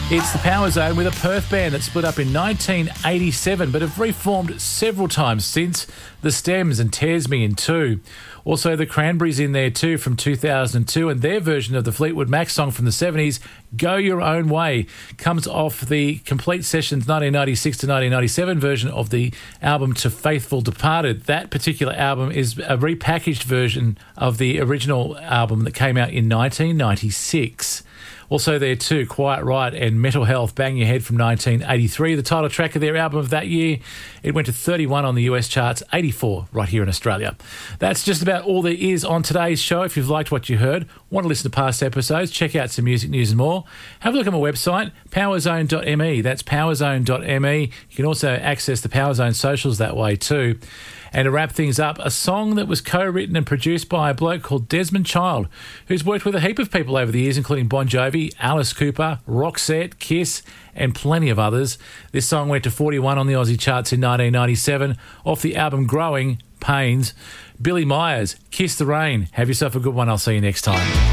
It's the Power Zone with a Perth band that split up in 1987 but have reformed several times since. The Stems and Tears Me in Two. Also, the Cranberries in there too from 2002, and their version of the Fleetwood Mac song from the 70s, Go Your Own Way, comes off the Complete Sessions 1996 to 1997 version of the album To Faithful Departed. That particular album is a repackaged version of the original album that came out in 1996. Also there too, Quiet Riot and Mental Health, Bang Your Head from 1983, the title track of their album of that year. It went to 31 on the US charts, 84 right here in Australia. That's just about all there is on today's show. If you've liked what you heard, want to listen to past episodes, check out some music news and more, have a look at my website, powerzone.me. That's powerzone.me. You can also access the Power Zone socials that way too. And to wrap things up, a song that was co-written and produced by a bloke called Desmond Child, who's worked with a heap of people over the years, including Bon Jovi, Alice Cooper, Roxette, Kiss, and plenty of others. This song went to 41 on the Aussie charts in 1997 off the album Growing Pains. Billy Myers, Kiss the Rain. Have yourself a good one. I'll see you next time.